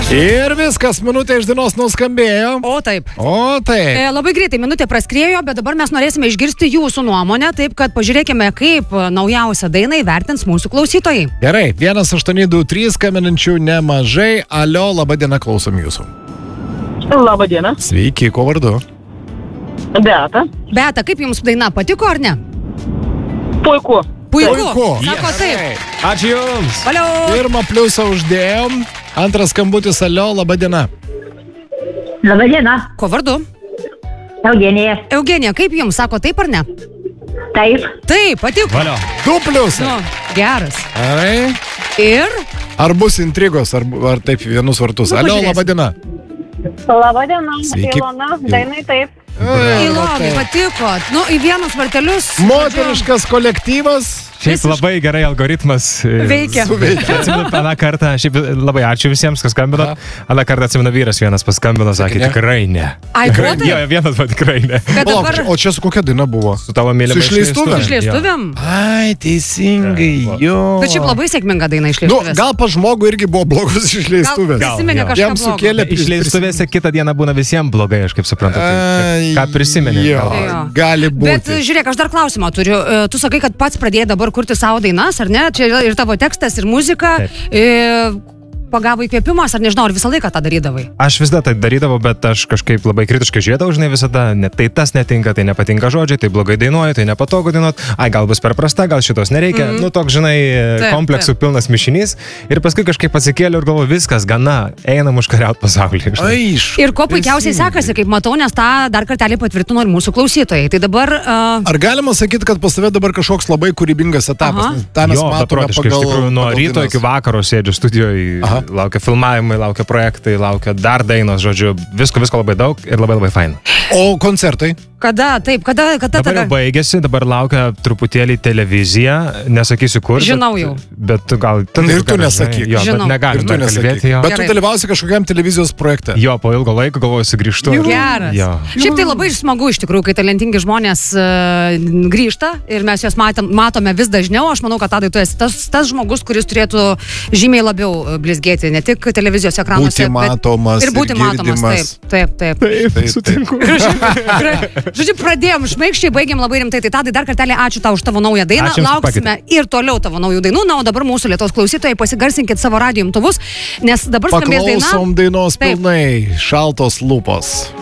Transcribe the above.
Ir viskas, minutė iš dienos nuskambėjo. O taip. Labai greitai minutė praskriejo, bet dabar mes norėsime išgirsti jūsų nuomonę, taip kad pažiūrėkime, kaip naujausią dainą įvertins mūsų klausytojai. Gerai, 1823 skambinančių nemažai. Alio, laba diena, klausom jūsų. Labą dieną. Sveiki, ko vardu? Beata. Beata, kaip jums daina patiko ar ne? Puiku. Sako taip. Ačiū jums. Valio. Pirmą pliusą uždėjom. Antras skambutis, alio, laba diena. Labą dieną. Ko vardu? Eugenija. Eugenija, kaip jums, sako taip ar ne? Taip. Taip, patiko. Valio. 2 pliusai. Nu, geras. Gerai. Ir? Ar bus intrigos, ar taip vienus vartus? Alio, laba diena. Labą dieną. Sveiki. Ilona, dainai taip. Ilonai patiko. Nu, į vienus vartelius. Moteriškas kolektyvas. Šiaip labai gerai algoritmas Veikia. Atsimenu, aną kartą, šiaip labai ačiū visiems, kas skambino. Aną kartą atsimenu, vyras vienas paskambino, sakė, tikrai ne. Ai, Tikrai, ko tai? jo, vienas buvo tikrai ne. Bet Palauk, dabar o čia su kokia daina buvo? Su tavo mylimais Su išleistuvėm? išleistuvėm. Ai, teisingai, jo. Bet šiaip labai sėkminga daina Nu, išleistuvės. gal pa žmogų irgi buvo blogus išleistuvės. Gal prisiminė kažką Jam blogo. sukėlė Išleistuvėse kitą dieną būna visiems blogai, aš kaip suprantu. Tai, ką prisimeni? Jo, Jo. gali Bet būti. žiūrėk, aš dar klausimą turiu. Tu sakai, kad pats pradėjai dabar kurti savo dainas, ar ne? Čia yra ir tavo tekstas, ir muzika. Pagavo įkvėpimas, ar nežinau, ar visą laiką tą darydavai? Aš vis dar tai darydavau, bet aš kažkaip labai kritiškai žiūrėdavau, žinai, visada, tai tas netinka, tai nepatinka žodžiai, tai blogai dainuoju, tai nepatogu dainuot, ai gal bus per prasta, gal šitos nereikia, nu toks, žinai, kompleksų pilnas mišinys ir paskui kažkaip atsikėliau ir galvoju, viskas, gana, einam užkariauti pasaulį. Aišku. Ir ko puikiausiai sekasi, kaip matau, nes tą dar kartelį patvirtino ir mūsų klausytojai. Tai dabar... Ar galima sakyti, kad pas tave dabar kažkoks labai kūrybingas etapas? Nes tą mes Jo, matome beprotiškai, iš tikrųjų, nuo ryto dainas. iki vakaro sėdžiu studijoje, laukia filmavimai, laukia projektai, laukia dar dainos, žodžiu, visko labai daug ir labai fain. O koncertai? Kada? Taip, kada Dabar jau baigėsi, dabar laukia truputėlį televizija, nesakysiu kur. Žinau jau. Bet tu gal... Ir tu nesakyk. Jo, Žinau. bet negalim dar kalbėti. Jo. Bet tu dalyvausi kažkokiam televizijos projekte. Jo, po ilgo laiko galvoju, sugrįžtu. Geras. Jo. Šiaip tai labai smagu iš tikrųjų, kai talentingi žmonės grįžta ir mes juos matome vis dažniau. Aš manau, kad Tadai, tu esi tas žmogus, kuris turėtų žymiai labiau blizgėti, ne tik televizijos ekranuose. Būti matomas ir būti matomas. Taip. Sutinku. Žodžiu, pradėjom šmaikščiai, baigėm labai rimtai. Tai Tadai, dar kartelį ačiū tau už tavo naują dainą. Ačiū jums, Lauksime ir toliau tavo naujų dainų. Na, o dabar mūsų Lietuvos klausytojai pasigarsinkit savo radijo imtuvus, nes dabar skambės daina. Paklausom dainos Taip. pilnai. Šaltos lūpos.